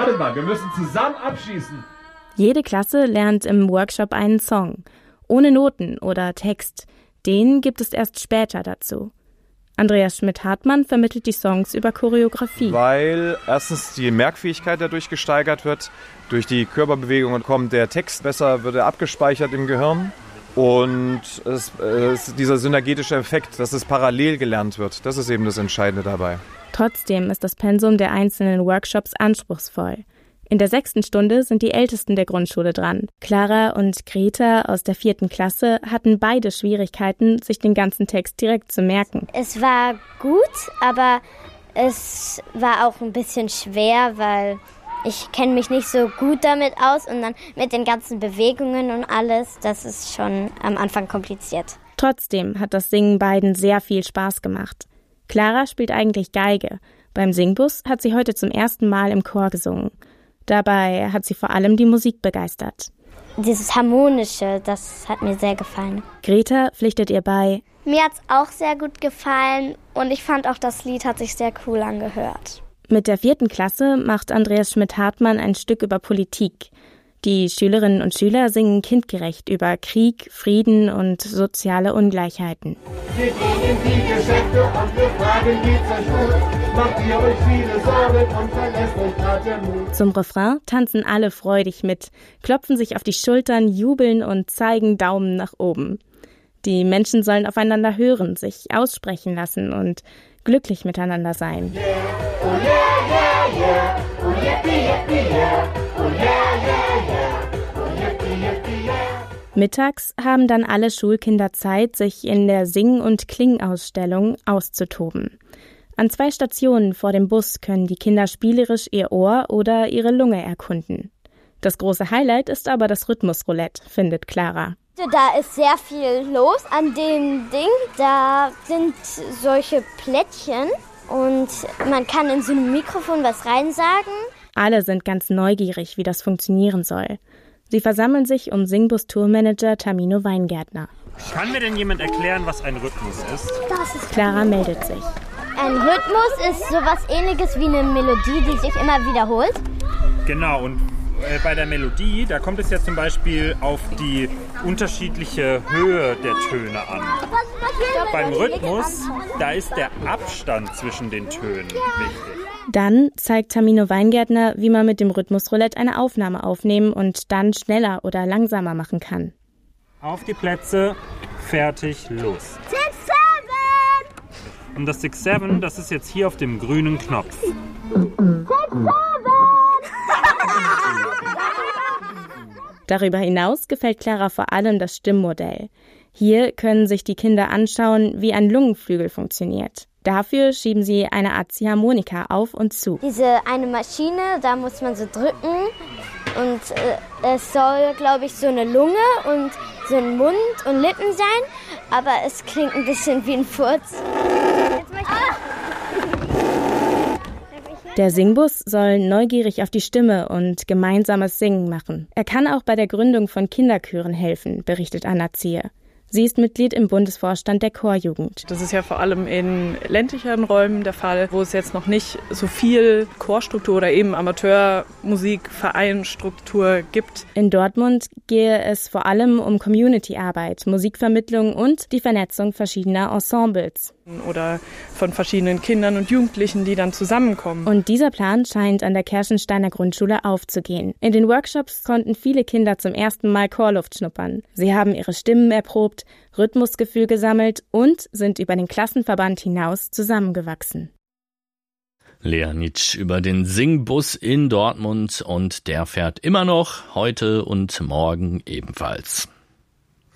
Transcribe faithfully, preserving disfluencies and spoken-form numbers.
Warte mal, wir müssen zusammen abschießen. Jede Klasse lernt im Workshop einen Song. Ohne Noten oder Text. Den gibt es erst später dazu. Andreas Schmidt-Hartmann vermittelt die Songs über Choreografie. Weil erstens die Merkfähigkeit dadurch gesteigert wird. Durch die Körperbewegungen kommt der Text besser, wird er abgespeichert im Gehirn. Und es ist dieser synergetische Effekt, dass es parallel gelernt wird. Das ist eben das Entscheidende dabei. Trotzdem ist das Pensum der einzelnen Workshops anspruchsvoll. In der sechsten Stunde sind die Ältesten der Grundschule dran. Clara und Greta aus der vierten Klasse hatten beide Schwierigkeiten, sich den ganzen Text direkt zu merken. Es war gut, aber es war auch ein bisschen schwer, weil ich kenne mich nicht so gut damit aus und dann mit den ganzen Bewegungen und alles, das ist schon am Anfang kompliziert. Trotzdem hat das Singen beiden sehr viel Spaß gemacht. Clara spielt eigentlich Geige. Beim Singbus hat sie heute zum ersten Mal im Chor gesungen. Dabei hat sie vor allem die Musik begeistert. Dieses Harmonische, das hat mir sehr gefallen. Greta pflichtet ihr bei: Mir hat's auch sehr gut gefallen und ich fand auch, das Lied hat sich sehr cool angehört. Mit der vierten Klasse macht Andreas Schmidt-Hartmann ein Stück über Politik. Die Schülerinnen und Schüler singen kindgerecht über Krieg, Frieden und soziale Ungleichheiten. Wir gehen in die Geschäfte und wir fragen, geht's euch gut? Macht ihr euch viele Sorgen und verlässt euch grad der Mut? Zum Refrain tanzen alle freudig mit, klopfen sich auf die Schultern, jubeln und zeigen Daumen nach oben. Die Menschen sollen aufeinander hören, sich aussprechen lassen und glücklich miteinander sein. Yeah, oh yeah, yeah, yeah, oh yippie, yippie, yeah, oh yeah, yeah, yeah, oh yippie, yippie, yeah. Mittags haben dann alle Schulkinder Zeit, sich in der Sing- und Klingausstellung auszutoben. An zwei Stationen vor dem Bus können die Kinder spielerisch ihr Ohr oder ihre Lunge erkunden. Das große Highlight ist aber das Rhythmusroulette, findet Clara. Da ist sehr viel los an dem Ding. Da sind solche Plättchen und man kann in so ein Mikrofon was reinsagen. Alle sind ganz neugierig, wie das funktionieren soll. Sie versammeln sich um Singbus-Tourmanager Tamino Weingärtner. Kann mir denn jemand erklären, was ein Rhythmus ist? Das ist Clara meldet sich. Ein Rhythmus ist sowas Ähnliches wie eine Melodie, die sich immer wiederholt. Genau, und äh, bei der Melodie, da kommt es ja zum Beispiel auf die unterschiedliche Höhe der Töne an. Beim Rhythmus, da ist der Abstand zwischen den Tönen wichtig. Dann zeigt Tamino Weingärtner, wie man mit dem Rhythmusroulette eine Aufnahme aufnehmen und dann schneller oder langsamer machen kann. Auf die Plätze, fertig, los. Six, seven! Und das Six Seven, das ist jetzt hier auf dem grünen Knopf. Six, seven! Darüber hinaus gefällt Clara vor allem das Stimmmodell. Hier können sich die Kinder anschauen, wie ein Lungenflügel funktioniert. Dafür schieben sie eine Art Ziehharmonika auf und zu. Diese eine Maschine, da muss man so drücken und äh, es soll, glaube ich, so eine Lunge und so ein Mund und Lippen sein, aber es klingt ein bisschen wie ein Furz. Der Singbus soll neugierig auf die Stimme und gemeinsames Singen machen. Er kann auch bei der Gründung von Kinderchören helfen, berichtet Anna Zier. Sie ist Mitglied im Bundesvorstand der Chorjugend. Das ist ja vor allem in ländlicheren Räumen der Fall, wo es jetzt noch nicht so viel Chorstruktur oder eben Amateurmusikvereinstruktur gibt. In Dortmund gehe es vor allem um Community-Arbeit, Musikvermittlung und die Vernetzung verschiedener Ensembles. Oder von verschiedenen Kindern und Jugendlichen, die dann zusammenkommen. Und dieser Plan scheint an der Kerschensteiner Grundschule aufzugehen. In den Workshops konnten viele Kinder zum ersten Mal Chorluft schnuppern. Sie haben ihre Stimmen erprobt, Rhythmusgefühl gesammelt und sind über den Klassenverband hinaus zusammengewachsen. Lea Nitsch über den Singbus in Dortmund und der fährt immer noch heute und morgen ebenfalls.